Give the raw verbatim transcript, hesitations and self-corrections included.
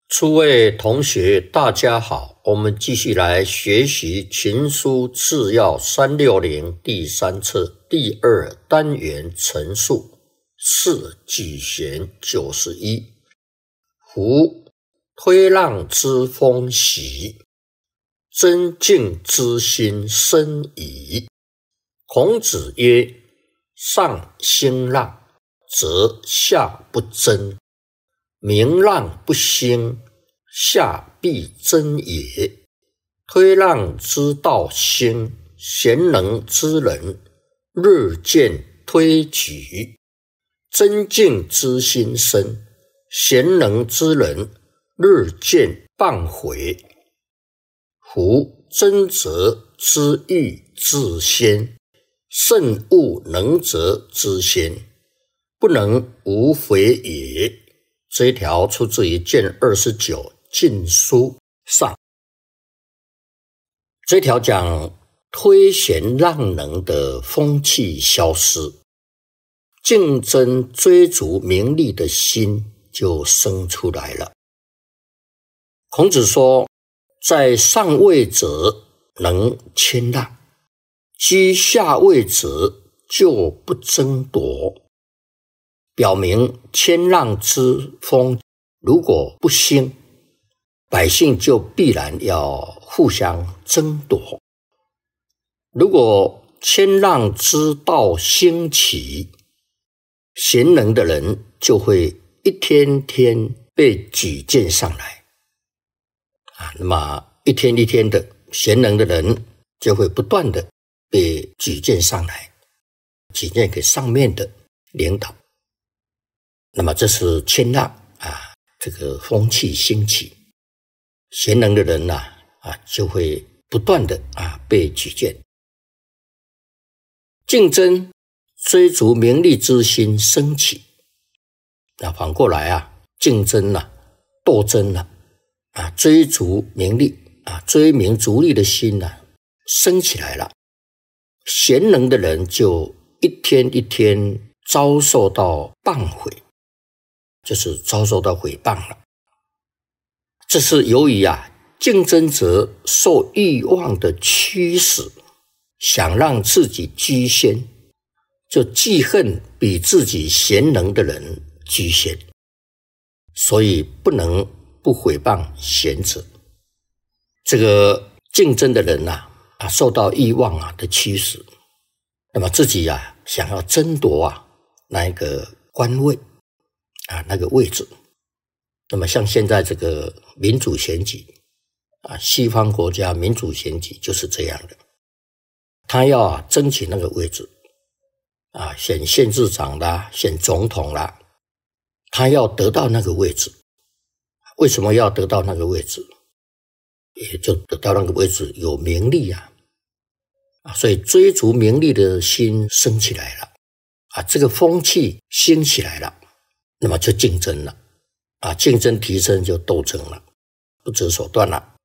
诸位同学大家好，我们继续来学习群书治要三六零第三册第二单元陈述四举贤九十一。夫推让之风习，增敬之心深矣。孔子曰：上兴让，则下不争；明让不兴，下必争也。推让之道兴，贤能之人日渐推举；增敬之心深，贤能之人日渐谤毁。夫争则知欲自先，慎勿能则之先，不能无悔也。这一条出自于卷二十九晋书上。这条讲推贤让能的风气消失，竞争追逐名利的心就生出来了。孔子说，在上位者能谦让，居下位者就不争夺，表明谦让之风如果不兴，百姓就必然要互相争夺；如果谦让之道兴起，贤能的人就会一天天被举荐上来啊，那么一天一天的，贤能的人就会不断的被举荐上来，举荐给上面的领导。那么这是谦让啊，这个风气兴起，贤能的人呐 啊, 啊就会不断的啊被举荐。竞争追逐名利之心升起，那反过来啊，竞争啊，斗争啊，啊追逐名利啊，追名逐利的心啊升起来了，贤能的人就一天一天遭受到谤毁，就是遭受到毁谤了。这是由于啊，竞争者受欲望的驱使，想让自己居先，就记恨比自己贤能的人居先，所以不能不毁谤贤者。这个竞争的人啊，啊受到欲望啊的驱使，那么自己啊想要争夺啊那一个官位啊那个位置。那么像现在这个民主选举啊，西方国家民主选举就是这样的，他要啊争取那个位置啊，选县市长啦，选总统啦，他要得到那个位置。为什么要得到那个位置？也就得到那个位置有名利啊，啊所以追逐名利的心升起来了啊，这个风气兴起来了，那么就竞争了啊，竞争提升就斗争了，不择手段了。